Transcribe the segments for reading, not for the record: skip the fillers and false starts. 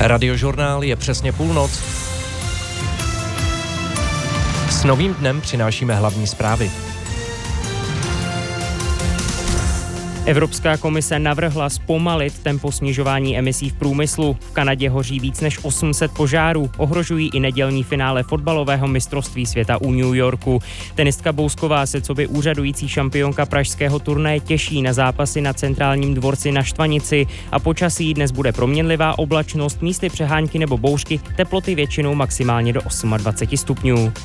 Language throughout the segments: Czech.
Radiožurnál je přesně půlnoc. S novým dnem přinášíme hlavní zprávy. Evropská komise navrhla zpomalit tempo snižování emisí v průmyslu. V Kanadě hoří víc než 800 požárů. Ohrožují i nedělní finále fotbalového mistrovství světa u New Yorku. Tenistka Bousková se coby úřadující šampionka pražského turnaje těší na zápasy na Centrálním dvorci na Štvanici. A počasí dnes bude proměnlivá oblačnost, místy přehánky nebo bouřky, teploty většinou maximálně do 28 stupňů.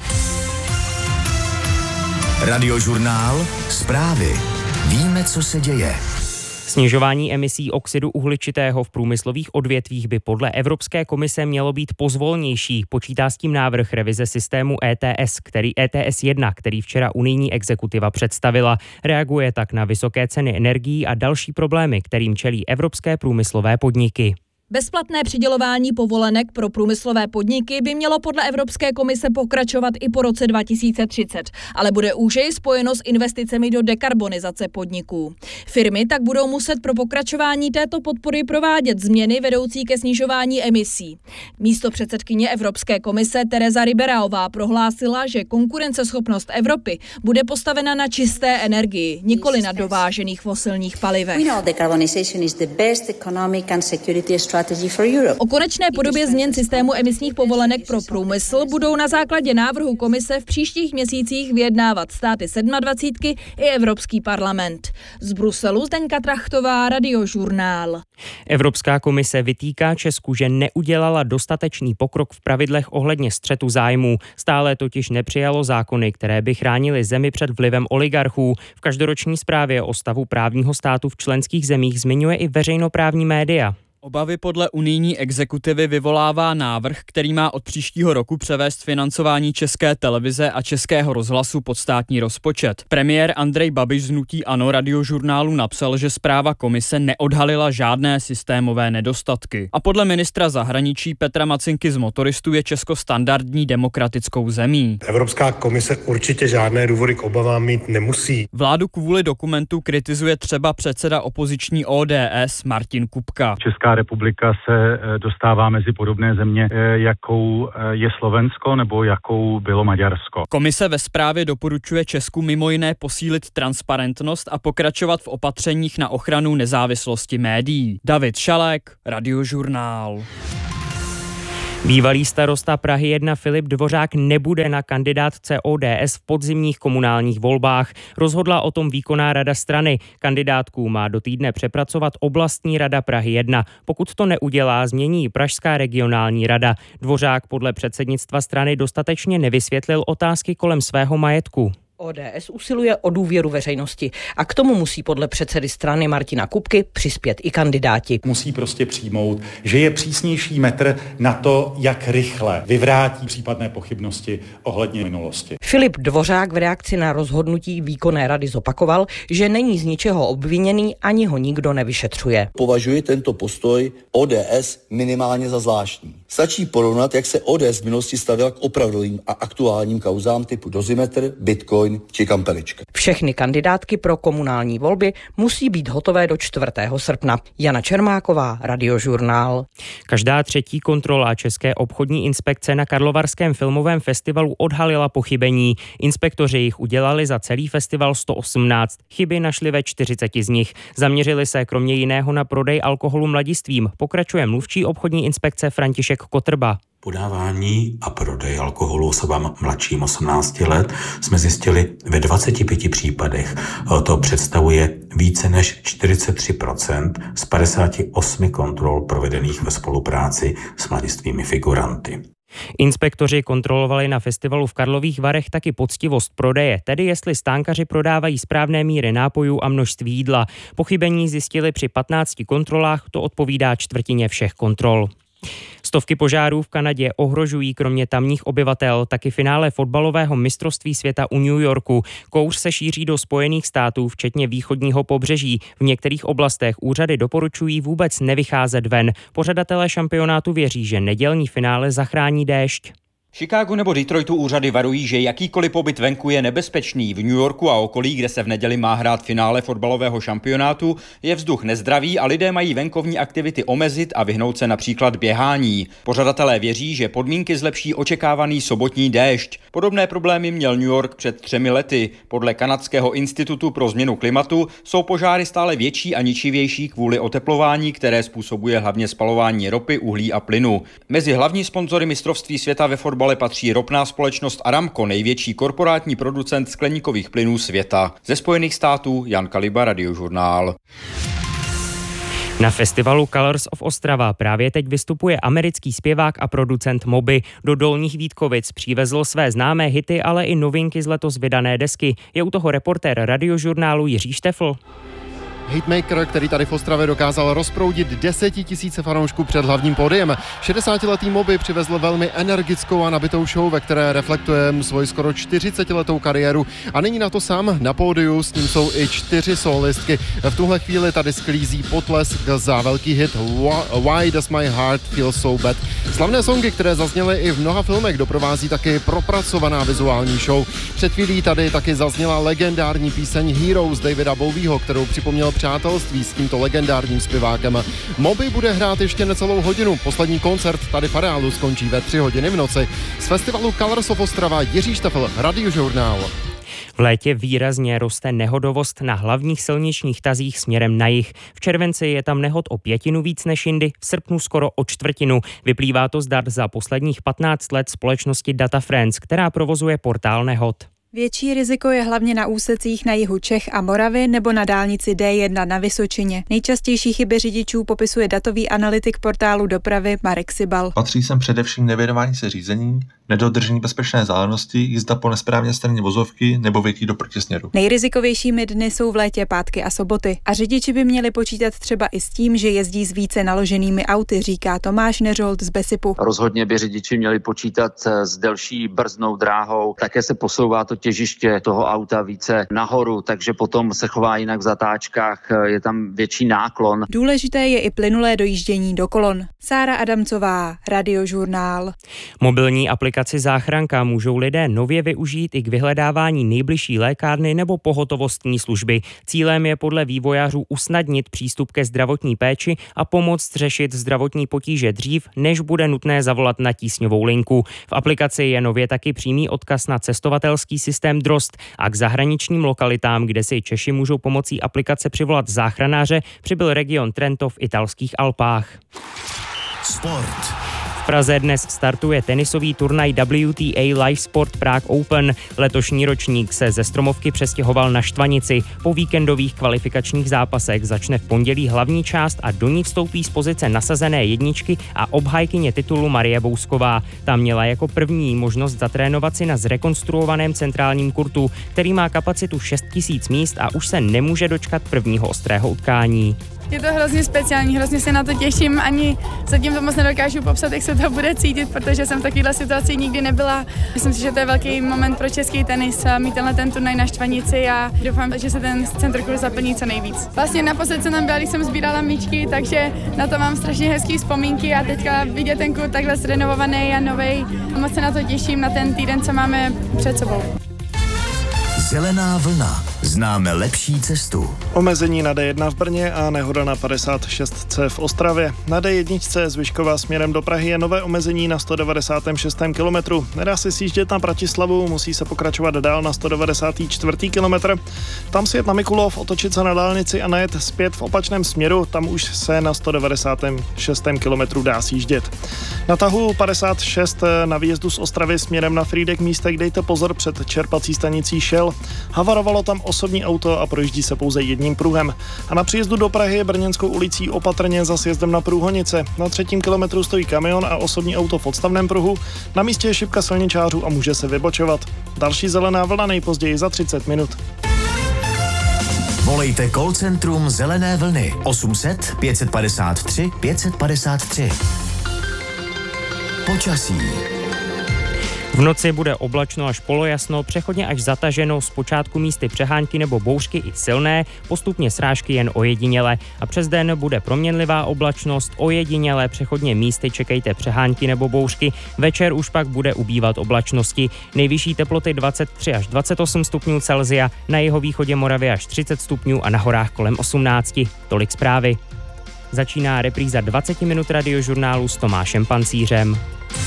Radiožurnál, zprávy. Víme, co se děje. Snižování emisí oxidu uhličitého v průmyslových odvětvích by podle Evropské komise mělo být pozvolnější. Počítá s tím návrh revize systému ETS 1, který včera unijní exekutiva představila. Reaguje tak na vysoké ceny energií a další problémy, kterým čelí evropské průmyslové podniky. Bezplatné přidělování povolenek pro průmyslové podniky by mělo podle Evropské komise pokračovat i po roce 2030, ale bude úžeji spojeno s investicemi do dekarbonizace podniků. Firmy tak budou muset pro pokračování této podpory provádět změny vedoucí ke snižování emisí. Místopředsedkyně Evropské komise Teresa Ribeiraová prohlásila, že konkurenceschopnost Evropy bude postavena na čisté energii, nikoli na dovážených fosilních palivech. O konečné podobě změn systému emisních povolenek pro průmysl budou na základě návrhu komise v příštích měsících vyjednávat státy 27 i Evropský parlament. Z Bruselu Zdeňka Trachtová, Radiožurnál. Evropská komise vytýká Česku, že neudělala dostatečný pokrok v pravidlech ohledně střetu zájmů. Stále totiž nepřijalo zákony, které by chránily zemi před vlivem oligarchů. V každoroční zprávě o stavu právního státu v členských zemích zmiňuje i veřejnoprávní média. Obavy podle unijní exekutivy vyvolává návrh, který má od příštího roku převést financování České televize a Českého rozhlasu pod státní rozpočet. Premiér Andrej Babiš z hnutí ANO Radiožurnálu napsal, že zpráva komise neodhalila žádné systémové nedostatky. A podle ministra zahraničí Petra Macinky z Motoristů je Česko standardní demokratickou zemí. Evropská komise určitě žádné důvody k obavám mít nemusí. Vládu kvůli dokumentu kritizuje třeba předseda opoziční ODS Martin Kupka. Česká republika se dostává mezi podobné země, jakou je Slovensko nebo jakou bylo Maďarsko. Komise ve zprávě doporučuje Česku mimo jiné posílit transparentnost a pokračovat v opatřeních na ochranu nezávislosti médií. David Šalek, Radiožurnál. Bývalý starosta Prahy 1 Filip Dvořák nebude na kandidátce ODS v podzimních komunálních volbách. Rozhodla o tom výkonná rada strany. Kandidátku má do týdne přepracovat oblastní rada Prahy 1. Pokud to neudělá, změní ji pražská regionální rada. Dvořák podle předsednictva strany dostatečně nevysvětlil otázky kolem svého majetku. ODS usiluje o důvěru veřejnosti a k tomu musí podle předsedy strany Martina Kupky přispět i kandidáti. Musí prostě přijmout, že je přísnější metr na to, jak rychle vyvrátí případné pochybnosti ohledně minulosti. Filip Dvořák v reakci na rozhodnutí výkonné rady zopakoval, že není z ničeho obviněný, ani ho nikdo nevyšetřuje. Považuji tento postoj ODS minimálně za zvláštní. Stačí porovnat, jak se ODS v minulosti stavěla k opravdovým a aktuálním kauzám typu Dozimetr, Bitcoin či Kampelička. Všechny kandidátky pro komunální volby musí být hotové do 4. srpna. Jana Čermáková, Radiožurnál. Každá třetí kontrola České obchodní inspekce na Karlovarském filmovém festivalu odhalila pochybení. Inspektoři jich udělali za celý festival 118. Chyby našli ve 40 z nich. Zaměřili se kromě jiného na prodej alkoholu mladistvím. Pokračuje mluvčí obchodní inspekce František Kotrba. Podávání a prodej alkoholu osobám mladším 18 let jsme zjistili ve 25 případech. To představuje více než 43% z 58 kontrol provedených ve spolupráci s mladistvými figuranty. Inspektoři kontrolovali na festivalu v Karlových Varech taky poctivost prodeje, tedy jestli stánkaři prodávají správné míry nápojů a množství jídla. Pochybení zjistili při 15 kontrolách, to odpovídá čtvrtině všech kontrol. Stovky požárů v Kanadě ohrožují kromě tamních obyvatel taky finále fotbalového mistrovství světa u New Yorku. Kouř se šíří do Spojených států, včetně východního pobřeží. V některých oblastech úřady doporučují vůbec nevycházet ven. Pořadatelé šampionátu věří, že nedělní finále zachrání déšť. Chicagu nebo Detroitu úřady varují, že jakýkoliv pobyt venku je nebezpečný. V New Yorku a okolí, kde se v neděli má hrát finále fotbalového šampionátu, je vzduch nezdravý a lidé mají venkovní aktivity omezit a vyhnout se například běhání. Pořadatelé věří, že podmínky zlepší očekávaný sobotní déšť. Podobné problémy měl New York před 3 lety. Podle Kanadského institutu pro změnu klimatu jsou požáry stále větší a ničivější kvůli oteplování, které způsobuje hlavně spalování ropy, uhlí a plynu. Mezi hlavní sponzory mistrovství světa ve fotbale patří ropná společnost Aramco, největší korporátní producent skleníkových plynů světa. Ze Spojených států Jan Kaliba, Radiožurnál. Na festivalu Colors of Ostrava právě teď vystupuje americký zpěvák a producent Moby. Do Dolních Vítkovic přivezl své známé hity, ale i novinky z letos vydané desky. Je u toho reportér Radiožurnálu Jiří Štefl. Hitmaker, který tady v Ostravě dokázal rozproudit 10 000 fanoušků před hlavním pódiem. 60letý Moby přivezl velmi energickou a nabitou show, ve které reflektuje svoji skoro 40letou kariéru. A není na to sám, na pódiu s ním jsou i 4 solistky. V tuhle chvíli tady sklízí potlesk za velký hit Why Does My Heart Feel So Bad. Slavné songy, které zazněly i v mnoha filmech, doprovází taky propracovaná vizuální show. Před chvílí tady taky zazněla legendární píseň Heroes Davida Bowieho, kterou připomněl přátelství s tímto legendárním zpěvákem. Moby bude hrát ještě necelou hodinu. Poslední koncert tady v areálu skončí ve 3 hodiny v noci. Z festivalu Colors of Ostrava Jiří Štefl, Radiožurnál. V létě výrazně roste nehodovost na hlavních silničních tazích směrem na jih. V červenci je tam nehod o 1/5 víc než jindy, v srpnu skoro o 1/4. Vyplývá to z dat za posledních 15 let společnosti Data France, která provozuje portál nehod. Větší riziko je hlavně na úsecích na jihu Čech a Moravy nebo na dálnici D1 na Vysočině. Nejčastější chyby řidičů popisuje datový analytik portálu dopravy Marek Sibal. Patří sem především nevěnování se řízení, nedodržení bezpečné vzdálenosti, jízda po nesprávné straně vozovky nebo větí do protisměru. Nejrizikovějšími dny jsou v létě pátky a soboty. A řidiči by měli počítat třeba i s tím, že jezdí s více naloženými auty, říká Tomáš Neřold z Besipu. Rozhodně by řidiči měli počítat s delší brzdnou dráhou. Také se posouvá to těžiště toho auta více nahoru, takže potom se chová jinak v zatáčkách, je tam větší náklon. Důležité je i plynulé dojíždění do kolon. Sára Adamcová, Radiožurnál. Mobilní aplikaci Záchranka můžou lidé nově využít i k vyhledávání nejbližší lékárny nebo pohotovostní služby. Cílem je podle vývojářů usnadnit přístup ke zdravotní péči a pomoct řešit zdravotní potíže dřív, než bude nutné zavolat na tísňovou linku. V aplikaci je nově taky přímý odkaz na cestovatelský systém Drozd a k zahraničním lokalitám, kde si Češi můžou pomocí aplikace přivolat záchranáře, přibyl region Trento v italských Alpách. Sport. V Praze dnes startuje tenisový turnaj WTA Live Sport Prague Open. Letošní ročník se ze Stromovky přestěhoval na Štvanici. Po víkendových kvalifikačních zápasech začne v pondělí hlavní část a do ní vstoupí z pozice nasazené jedničky a obhájkyně titulu Marie Bousková. Ta měla jako první možnost zatrénovat si na zrekonstruovaném centrálním kurtu, který má kapacitu 6 000 míst a už se nemůže dočkat prvního ostrého utkání. Je to hrozně speciální, hrozně se na to těším, ani zatím to moc nedokážu popsat, jak se to bude cítit, protože jsem v takovéhle situaci nikdy nebyla. Myslím si, že to je velký moment pro český tenis mít ten turnaj na Štvanici a doufám, že se ten centrokurs zaplní co nejvíc. Vlastně naposled jsem tam byla, když jsem sbírala míčky, takže na to mám strašně hezký vzpomínky a teďka vidět ten kurt takhle zrenovovaný a novej. Moc se na to těším, na ten týden, co máme před sebou. Zelená vlna. Známe lepší cestu. Omezení na D1 v Brně a nehoda na 56C v Ostravě. Na D1 Zvyšková směrem do Prahy je nové omezení na 196. kilometru. Nedá se sjíždět na Bratislavu, musí se pokračovat dál na 194. kilometr. Tam si jet na Mikulov, otočit se na dálnici a najet zpět v opačném směru, tam už se na 196. kilometru dá sjíždět. Na tahu 56 na výjezdu z Ostravy směrem na Frýdek místek dejte pozor před čerpací stanicí Shell. Havarovalo tam osobní auto a projíždí se pouze jedním pruhem. A na příjezdu do Prahy Brněnskou ulicí opatrně za sjezdem na Průhonice. Na 3. kilometru stojí kamion a osobní auto v odstavném pruhu. Na místě je šipka silničářů a může se vybočovat. Další zelená vlna nejpozději za 30 minut. Volejte call centrum Zelené vlny 800 553 553. Počasí. V noci bude oblačno až polojasno, přechodně až zataženo, zpočátku místy přehánky nebo bouřky i silné, postupně srážky jen ojediněle a přes den bude proměnlivá oblačnost, ojediněle přechodně místy čekejte přehánky nebo bouřky, večer už pak bude ubývat oblačnosti. Nejvyšší teploty 23 až 28 stupňů Celsia, na jihovýchodě Moravy až 30 stupňů a na horách kolem 18. Tolik zprávy. Začíná repríza 20 minut radiožurnálu s Tomášem Pancířem.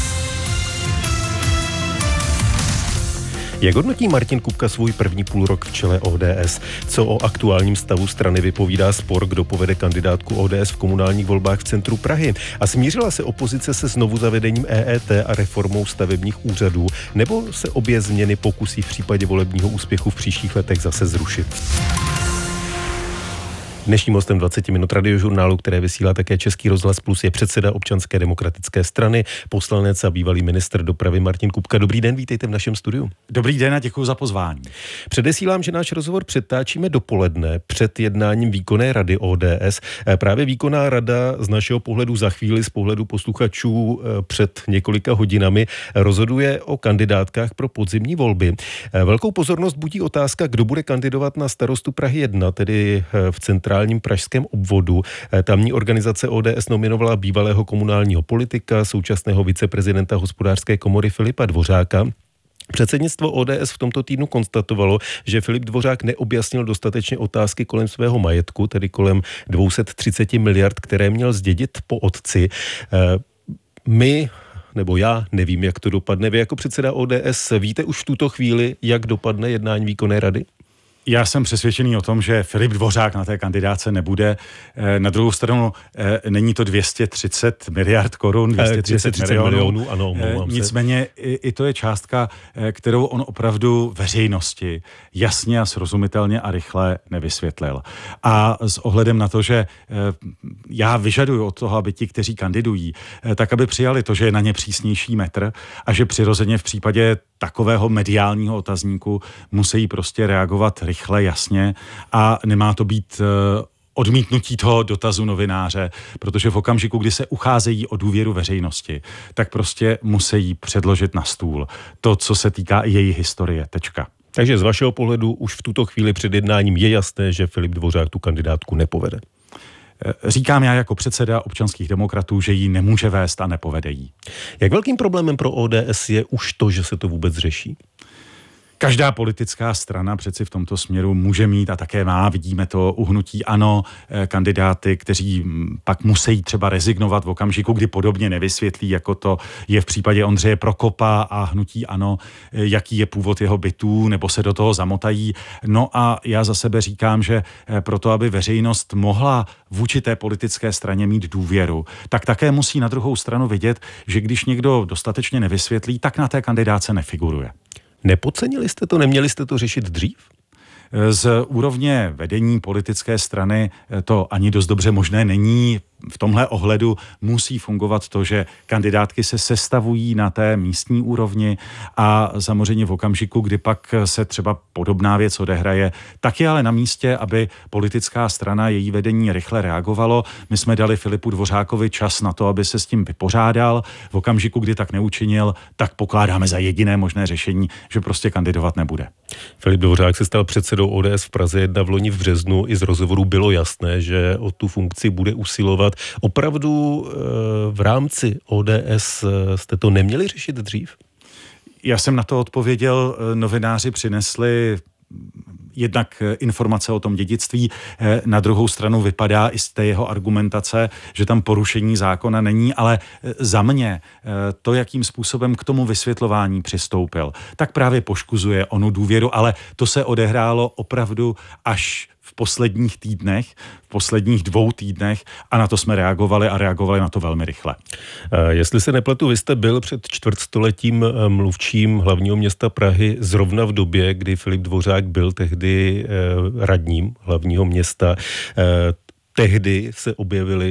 Jak hodnotí Martin Kupka svůj první půlrok v čele ODS? Co o aktuálním stavu strany vypovídá spor, kdo povede kandidátku ODS v komunálních volbách v centru Prahy? A smířila se opozice se znovu zavedením EET a reformou stavebních úřadů? Nebo se obě změny pokusí v případě volebního úspěchu v příštích letech zase zrušit? Dnešním hostem 20 minut radiožurnálu, které vysílá také Český rozhlas Plus, je předseda Občanské demokratické strany, poslanec a bývalý ministr dopravy Martin Kupka. Dobrý den, vítejte v našem studiu. Dobrý den a děkuji za pozvání. Předesílám, že náš rozhovor přetáčíme dopoledne před jednáním výkonné rady ODS. Právě výkonná rada z našeho pohledu za chvíli, z pohledu posluchačů před několika hodinami, rozhoduje o kandidátkách pro podzimní volby. Velkou pozornost budí otázka, kdo bude kandidovat na starostu Prahy 1, tedy v centrálním pražském obvodu. Tamní organizace ODS nominovala bývalého komunálního politika, současného viceprezidenta Hospodářské komory Filipa Dvořáka. Předsednictvo ODS v tomto týdnu konstatovalo, že Filip Dvořák neobjasnil dostatečně otázky kolem svého majetku, tedy kolem 230 miliard, které měl zdědit po otci. Nebo já nevím, jak to dopadne. Vy jako předseda ODS víte už v tuto chvíli, jak dopadne jednání výkonné rady? Já jsem přesvědčený o tom, že Filip Dvořák na té kandidáce nebude. Na druhou stranu není to 230 miliard korun, 230 milionů. Ano, nicméně i to je částka, kterou on opravdu veřejnosti jasně a srozumitelně a rychle nevysvětlil. A s ohledem na to, že já vyžaduju od toho, aby ti, kteří kandidují, tak aby přijali to, že je na ně přísnější metr a že přirozeně v případě takového mediálního otazníku musí prostě reagovat rychle, jasně a nemá to být odmítnutí toho dotazu novináře, protože v okamžiku, kdy se ucházejí o důvěru veřejnosti, tak prostě musí předložit na stůl to, co se týká i její historie. Tečka. Takže z vašeho pohledu už v tuto chvíli před jednáním je jasné, že Filip Dvořák tu kandidátku nepovede. Říkám já jako předseda občanských demokratů, že ji nemůže vést a nepovede jí. Jak velkým problémem pro ODS je už to, že se to vůbec řeší? Každá politická strana přeci v tomto směru může mít a také má, vidíme to u hnutí ANO, kandidáty, kteří pak musí třeba rezignovat v okamžiku, kdy podobně nevysvětlí, jako to je v případě Ondřeje Prokopa a hnutí ANO, jaký je původ jeho bytů, nebo se do toho zamotají. No a já za sebe říkám, že proto, aby veřejnost mohla vůči té politické straně mít důvěru, tak také musí na druhou stranu vidět, že když někdo dostatečně nevysvětlí, tak na té kandidáce nefiguruje. Nepodcenili jste to? Neměli jste to řešit dřív? Z úrovně vedení politické strany to ani dost dobře možné není. V tomhle ohledu musí fungovat to, že kandidátky se sestavují na té místní úrovni a samozřejmě v okamžiku, kdy pak se třeba podobná věc odehraje, tak je ale na místě, aby politická strana, její vedení rychle reagovalo. My jsme dali Filipu Dvořákovi čas na to, aby se s tím vypořádal. V okamžiku, kdy tak neučinil, tak pokládáme za jediné možné řešení, že prostě kandidovat nebude. Filip Dvořák se stal předsedou ODS v Praze 1 v loni v březnu. I z rozhovoru bylo jasné, že o tu funkci bude usilovat. Opravdu v rámci ODS jste to neměli řešit dřív? Já jsem na to odpověděl, novináři přinesli jednak informace o tom dědictví, na druhou stranu vypadá i z té jeho argumentace, že tam porušení zákona není, ale za mě to, jakým způsobem k tomu vysvětlování přistoupil, tak právě poškozuje onu důvěru, ale to se odehrálo opravdu až v posledních týdnech, v posledních 2 týdnech a na to jsme reagovali a reagovali na to velmi rychle. Jestli se nepletu, vy jste byl před čtvrtstoletím mluvčím hlavního města Prahy zrovna v době, kdy Filip Dvořák byl tehdy radním hlavního města. Tehdy se objevily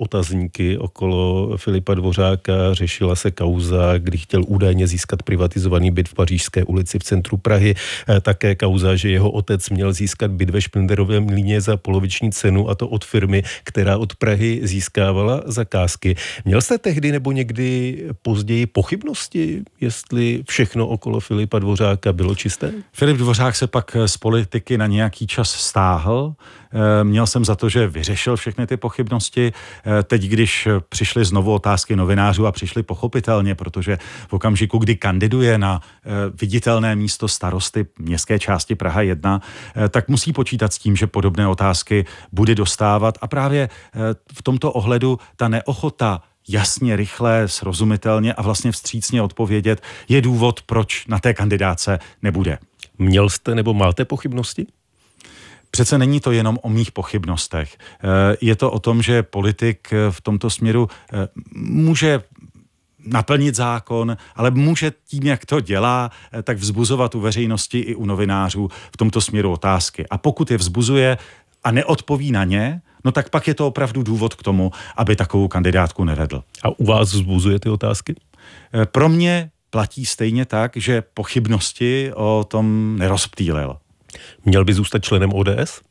otazníky okolo Filipa Dvořáka. Řešila se kauza, kdy chtěl údajně získat privatizovaný byt v Pařížské ulici v centru Prahy. Také kauza, že jeho otec měl získat byt ve Špindlerově mlýně za poloviční cenu, a to od firmy, která od Prahy získávala zakázky. Měl jste tehdy nebo někdy později pochybnosti, jestli všechno okolo Filipa Dvořáka bylo čisté? Filip Dvořák se pak z politiky na nějaký čas stáhl. Měl jsem za to, že vyřešil všechny ty pochybnosti. Teď, když přišly znovu otázky novinářů a přišly pochopitelně, protože v okamžiku, kdy kandiduje na viditelné místo starosty městské části Praha 1, tak musí počítat s tím, že podobné otázky bude dostávat, a právě v tomto ohledu ta neochota jasně, rychle, srozumitelně a vlastně vstřícně odpovědět je důvod, proč na té kandidáce nebude. Měl jste nebo máte pochybnosti? Přece není to jenom o mých pochybnostech. Je to o tom, že politik v tomto směru může naplnit zákon, ale může tím, jak to dělá, tak vzbuzovat u veřejnosti i u novinářů v tomto směru otázky. A pokud je vzbuzuje a neodpoví na ně, no tak pak je to opravdu důvod k tomu, aby takovou kandidátku nevedl. A u vás vzbuzuje ty otázky? Pro mě platí stejně tak, že pochybnosti o tom nerozptýlil. Měl by zůstat členem ODS?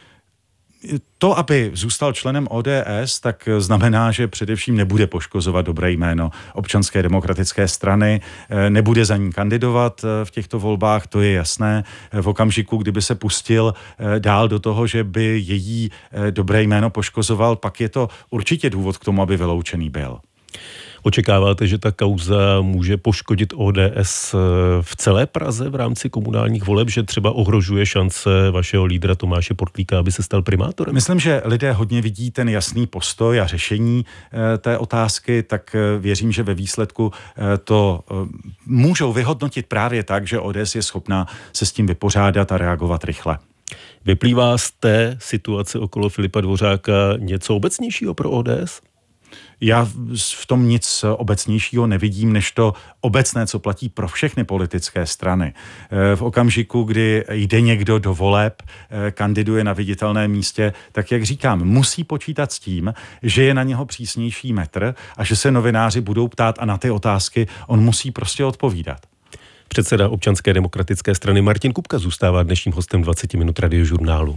To, aby zůstal členem ODS, tak znamená, že především nebude poškozovat dobré jméno Občanské demokratické strany, nebude za ní kandidovat v těchto volbách, to je jasné. V okamžiku, kdyby se pustil dál do toho, že by její dobré jméno poškozoval, pak je to určitě důvod k tomu, aby vyloučený byl. Očekáváte, že ta kauza může poškodit ODS v celé Praze v rámci komunálních voleb, že třeba ohrožuje šance vašeho lídra Tomáše Portlíka, aby se stal primátorem? Myslím, že lidé hodně vidí ten jasný postoj a řešení té otázky, tak věřím, že ve výsledku to můžou vyhodnotit právě tak, že ODS je schopná se s tím vypořádat a reagovat rychle. Vyplývá z té situace okolo Filipa Dvořáka něco obecnějšího pro ODS? Já v tom nic obecnějšího nevidím, než to obecné, co platí pro všechny politické strany. V okamžiku, kdy jde někdo do voleb, kandiduje na viditelném místě, tak jak říkám, musí počítat s tím, že je na něho přísnější metr a že se novináři budou ptát a na ty otázky on musí prostě odpovídat. Předseda Občanské demokratické strany Martin Kupka zůstává dnešním hostem 20 minut Radiožurnálu.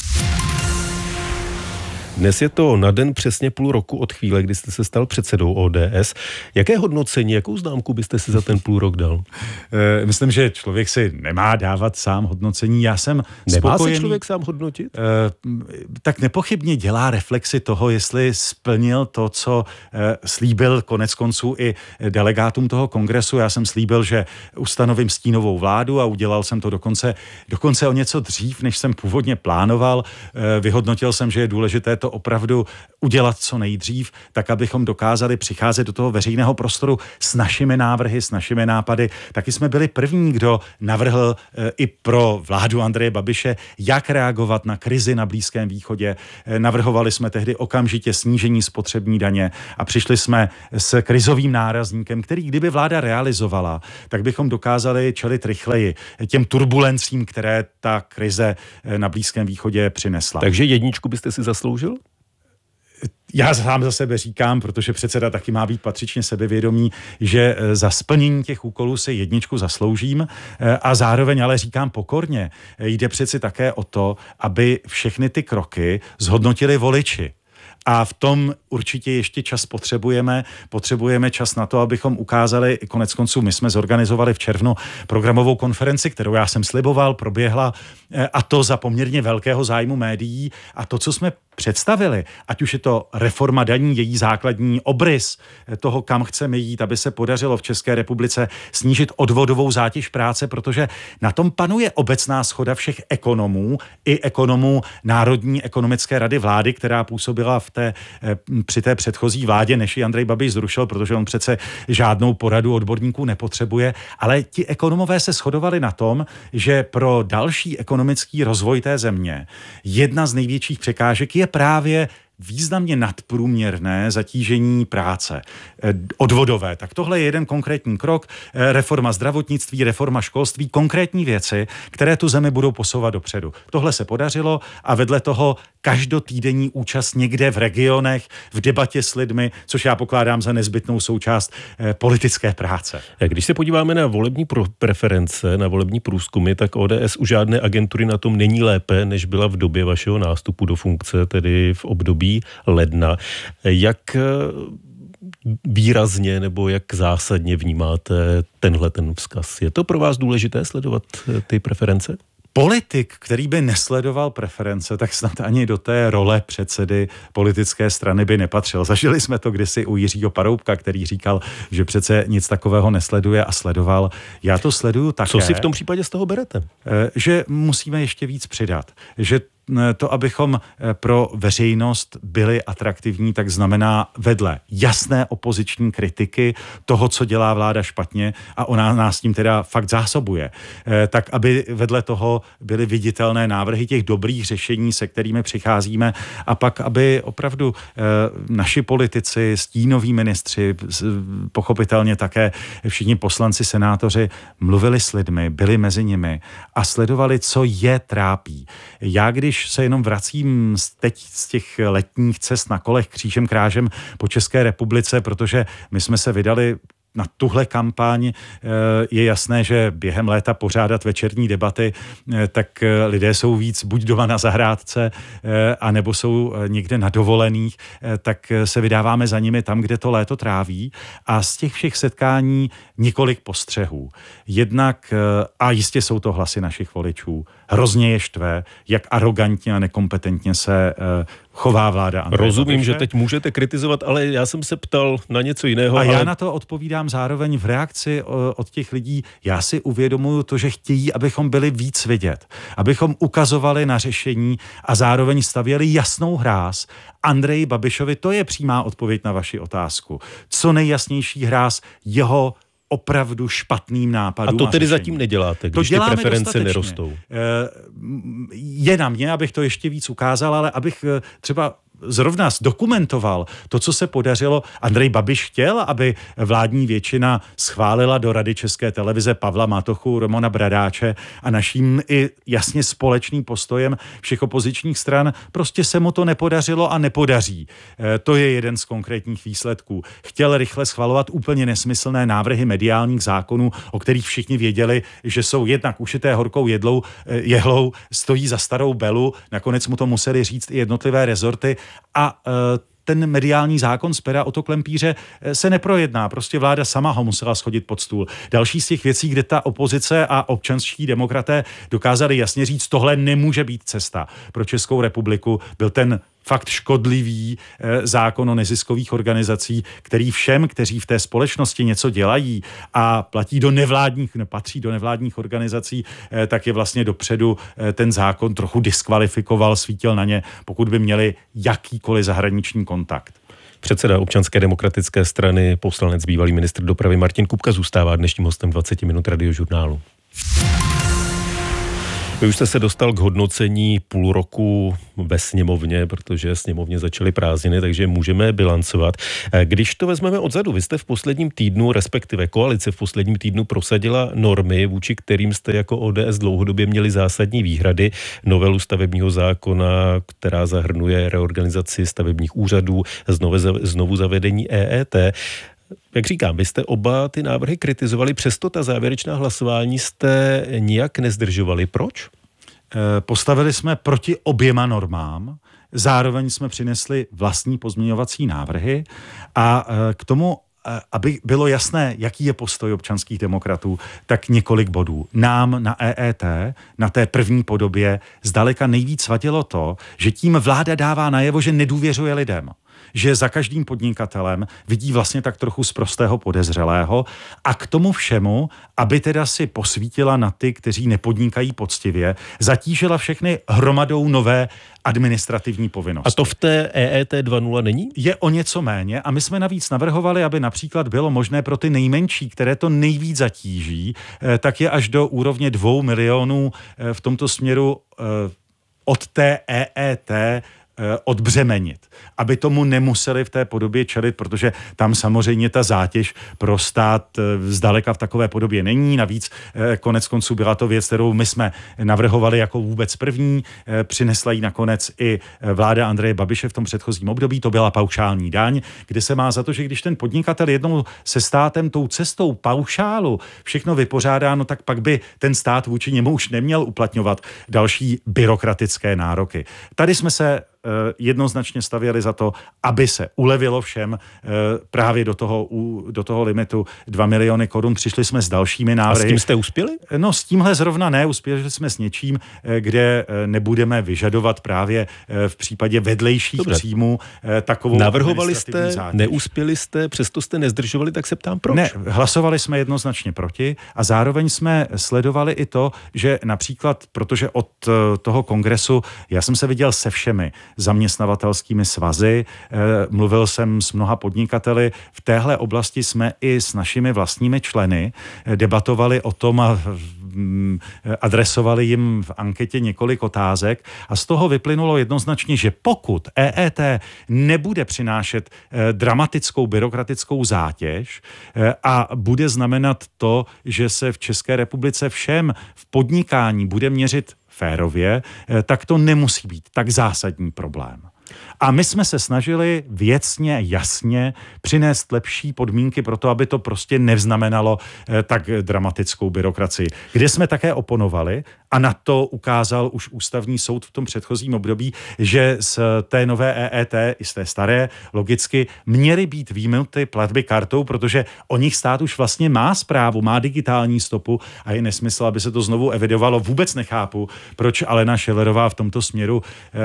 Dnes je to na den přesně půl roku od chvíle, kdy jste se stal předsedou ODS. Jaké hodnocení, jakou známku byste si za ten půl rok dal? Myslím, že člověk si nemá dávat sám hodnocení. Já jsem Nemá se člověk sám hodnotit? Tak nepochybně dělá reflexi toho, jestli splnil to, co slíbil konec konců i delegátům toho kongresu. Já jsem slíbil, že ustanovím stínovou vládu a udělal jsem to dokonce o něco dřív, než jsem původně plánoval. Vyhodnotil jsem, že je důležité to opravdu udělat co nejdřív, tak abychom dokázali přicházet do toho veřejného prostoru s našimi návrhy, s našimi nápady. Taky jsme byli první, kdo navrhl i pro vládu Andreje Babiše, jak reagovat na krizi na Blízkém východě. Navrhovali jsme tehdy okamžitě snížení spotřební daně a přišli jsme s krizovým nárazníkem, který kdyby vláda realizovala, tak bychom dokázali čelit rychleji těm turbulencím, které ta krize na Blízkém východě přinesla. Takže jedničku byste si zasloužil? Já sám za sebe říkám, protože předseda taky má být patřičně sebevědomý, že za splnění těch úkolů se jedničku zasloužím a zároveň ale říkám pokorně. Jde přeci také o to, aby všechny ty kroky zhodnotili voliči. A v tom určitě ještě čas potřebujeme. Potřebujeme čas na to, abychom ukázali, konec konců my jsme zorganizovali v červnu programovou konferenci, kterou já jsem sliboval, proběhla, a to za poměrně velkého zájmu médií. A to, co jsme představili, ať už je to reforma daní, její základní obrys toho, kam chceme jít, aby se podařilo v České republice snížit odvodovou zátěž práce, protože na tom panuje obecná shoda všech ekonomů i ekonomů Národní ekonomické rady vlády, která působila při té předchozí vládě, než ji Andrej Babiš zrušil, protože on přece žádnou poradu odborníků nepotřebuje, ale ti ekonomové se shodovali na tom, že pro další ekonomický rozvoj té země jedna z největších překážek je právě významně nadprůměrné zatížení práce odvodové. Tak tohle je jeden konkrétní krok, reforma zdravotnictví, reforma školství, konkrétní věci, které tu zemi budou posouvat dopředu. Tohle se podařilo a vedle toho každotýdenní účast někde v regionech, v debatě s lidmi, což já pokládám za nezbytnou součást politické práce. Když se podíváme na volební preference, na volební průzkumy, tak ODS u žádné agentury na tom není lépe, než byla v době vašeho nástupu do funkce, tedy v období ledna. Jak výrazně nebo jak zásadně vnímáte ten vzkaz? Je to pro vás důležité sledovat ty preference? Politik, který by nesledoval preference, tak snad ani do té role předsedy politické strany by nepatřil. Zažili jsme to kdysi u Jiřího Paroubka, který říkal, že přece nic takového nesleduje a sledoval. Já to sleduju také. Co si v tom případě z toho berete? Že musíme ještě víc přidat. Že to, abychom pro veřejnost byli atraktivní, tak znamená vedle jasné opoziční kritiky toho, co dělá vláda špatně a ona nás tím teda fakt zásobuje. Tak, aby vedle toho byly viditelné návrhy těch dobrých řešení, se kterými přicházíme a pak, aby opravdu naši politici, stínoví ministři, pochopitelně také všichni poslanci, senátoři mluvili s lidmi, byli mezi nimi a sledovali, co je trápí. Já, když se jenom vracím teď z těch letních cest na kolech křížem krážem po České republice, protože my jsme se vydali na tuhle kampaň, je jasné, že během léta pořádat večerní debaty, tak lidé jsou víc buď doma na zahrádce, anebo jsou někde na dovolených, tak se vydáváme za nimi tam, kde to léto tráví a z těch všech setkání několik postřehů. Jednak, a jistě jsou to hlasy našich voličů, hrozně je štve, jak arogantně a nekompetentně se chová vláda Andreje Rozumím, Babiše. že teď můžete kritizovat, ale já jsem se ptal na něco jiného. A já na to odpovídám zároveň v reakci od těch lidí. Já si uvědomuju to, že chtějí, abychom byli víc vidět, abychom ukazovali na řešení a zároveň stavěli jasnou hráz Andreji Babišovi. To je přímá odpověď na vaši otázku. Co nejjasnější hráz jeho opravdu špatným nápadům. A to tedy zatím neděláte, když ty preference nerostou. Je na mě, abych to ještě víc ukázal, ale abych třeba zrovna zdokumentoval to, co se podařilo. Andrej Babiš chtěl, aby vládní většina schválila do Rady České televize Pavla Matochu, Romana Bradáče a naším i jasně společným postojem všech opozičních stran. Prostě se mu to nepodařilo a nepodaří. To je jeden z konkrétních výsledků. Chtěl rychle schvalovat úplně nesmyslné návrhy mediálních zákonů, o kterých všichni věděli, že jsou jednak ušité horkou jehlou, stojí za starou belu. Nakonec mu to museli říct i jednotlivé rezorty. A ten mediální zákon z pera Otto Klempíře se neprojedná. Prostě vláda sama ho musela shodit pod stůl. Další z těch věcí, kde ta opozice a občanští demokraté dokázali jasně říct, tohle nemůže být cesta pro Českou republiku, byl ten fakt škodlivý zákon o neziskových organizací, který všem, kteří v té společnosti něco dělají a patří do nevládních organizací, tak je vlastně dopředu ten zákon trochu diskvalifikoval, svítil na ně, pokud by měli jakýkoliv zahraniční kontakt. Předseda Občanské demokratické strany, poslanec, bývalý ministr dopravy Martin Kupka zůstává dnešním hostem 20 minut Radiožurnálu. Vy už jste se dostal k hodnocení půl roku ve sněmovně, protože sněmovně začaly prázdniny, takže můžeme bilancovat. Když to vezmeme odzadu, vy jste v posledním týdnu, respektive koalice v posledním týdnu prosadila normy, vůči kterým jste jako ODS dlouhodobě měli zásadní výhrady, novelu stavebního zákona, která zahrnuje reorganizaci stavebních úřadů, znovu zavedení EET. Jak říkám, vy jste oba ty návrhy kritizovali, přesto ta závěrečná hlasování jste nijak nezdržovali. Proč? Postavili jsme proti oběma normám, zároveň jsme přinesli vlastní pozměňovací návrhy a k tomu, aby bylo jasné, jaký je postoj občanských demokratů, tak několik bodů. Nám na EET, na té první podobě, zdaleka nejvíc vadilo to, že tím vláda dává najevo, že nedůvěřuje lidem. Že za každým podnikatelem vidí vlastně tak trochu sprostého podezřelého a k tomu všemu, aby teda si posvítila na ty, kteří nepodnikají poctivě, zatížila všechny hromadou nové administrativní povinnosti. A to v té EET 2.0 není? Je o něco méně a my jsme navíc navrhovali, aby například bylo možné pro ty nejmenší, které to nejvíc zatíží, tak je až do úrovně 2 milionů v tomto směru od té EET odbřemenit, aby tomu nemuseli v té podobě čelit, protože tam samozřejmě ta zátěž pro stát zdaleka v takové podobě není. Navíc konec konců byla to věc, kterou my jsme navrhovali jako vůbec první. Přinesla ji nakonec i vláda Andreje Babiše v tom předchozím období. To byla paušální daň, kde se má za to, že když ten podnikatel jednou se státem tou cestou paušálu všechno vypořádá, no tak pak by ten stát vůči němu už neměl uplatňovat další byrokratické nároky. Tady jsme se jednoznačně stavěli za to, aby se ulevilo všem právě do toho limitu 2 miliony korun. Přišli jsme s dalšími návrhy. A s tím jste uspěli? No s tímhle zrovna ne. Uspěli jsme s něčím, kde nebudeme vyžadovat právě v případě vedlejších příjmů takovou navrhovali jste, zátěž. Neuspěli jste, přesto jste nezdržovali, tak se ptám proč? Ne, hlasovali jsme jednoznačně proti a zároveň jsme sledovali i to, že například, protože od toho kongresu já jsem se viděl se všemi zaměstnavatelskými svazy, mluvil jsem s mnoha podnikateli. V téhle oblasti jsme i s našimi vlastními členy debatovali o tom a adresovali jim v anketě několik otázek a z toho vyplynulo jednoznačně, že pokud EET nebude přinášet dramatickou byrokratickou zátěž a bude znamenat to, že se v České republice všem v podnikání bude měřit férově, tak to nemusí být tak zásadní problém. A my jsme se snažili věcně, jasně přinést lepší podmínky pro to, aby to prostě nevznamenalo tak dramatickou byrokracii. Kde jsme také oponovali, a na to ukázal už ústavní soud v tom předchozím období, že z té nové EET i z té staré logicky měly být výjimuty platby kartou, protože o nich stát už vlastně má správu, má digitální stopu a je nesmysl, aby se to znovu evidovalo. Vůbec nechápu, proč Alena Schillerová v tomto směru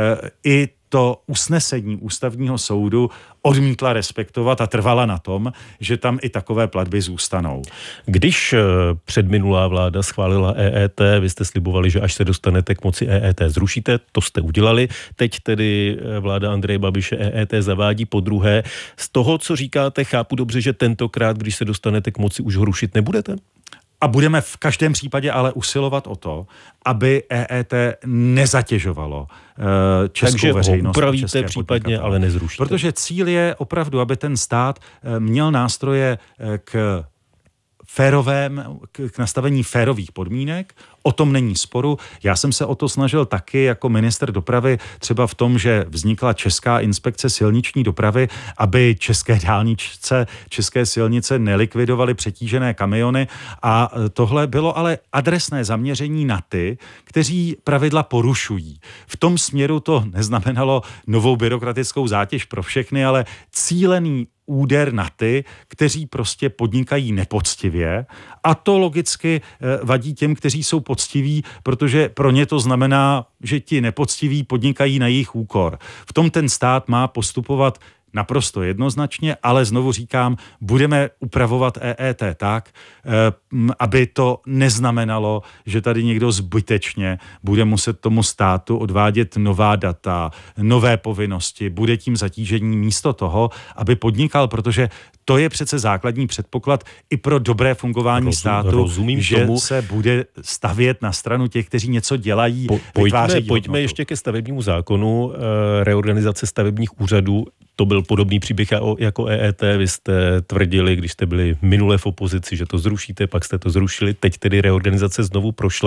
i to usnesení ústavního soudu odmítla respektovat a trvala na tom, že tam i takové platby zůstanou. Když předminulá vláda schválila EET, vy jste slibovali, že až se dostanete k moci EET zrušíte, to jste udělali. Teď tedy vláda Andreje Babiše EET zavádí podruhé. Z toho, co říkáte, chápu dobře, že tentokrát, když se dostanete k moci, už ho rušit nebudete? A budeme v každém případě ale usilovat o to, aby EET nezatěžovalo českou veřejnost. Takže upravíte případně, ale nezrušíte. Protože cíl je opravdu, aby ten stát měl nástroje k nastavení férových podmínek. O tom není sporu. Já jsem se o to snažil taky jako ministr dopravy, třeba v tom, že vznikla Česká inspekce silniční dopravy, aby české dálnice, české silnice nelikvidovaly přetížené kamiony a tohle bylo ale adresné zaměření na ty, kteří pravidla porušují. V tom směru to neznamenalo novou byrokratickou zátěž pro všechny, ale cílený úder na ty, kteří prostě podnikají nepoctivě a to logicky vadí těm, kteří jsou poctiví, protože pro ně to znamená, že ti nepoctiví podnikají na jejich úkor. V tom ten stát má postupovat naprosto jednoznačně, ale znovu říkám, budeme upravovat EET tak, aby to neznamenalo, že tady někdo zbytečně bude muset tomu státu odvádět nová data, nové povinnosti, bude tím zatížení místo toho, aby podnikal, protože to je přece základní předpoklad i pro dobré fungování státu, že tomu se bude stavět na stranu těch, kteří něco dělají. Pojďme ještě ke stavebnímu zákonu, reorganizace stavebních úřadů. To byl podobný příběh jako EET. Vy jste tvrdili, když jste byli minule v opozici, že to zrušíte, pak jste to zrušili. Teď tedy reorganizace znovu prošla.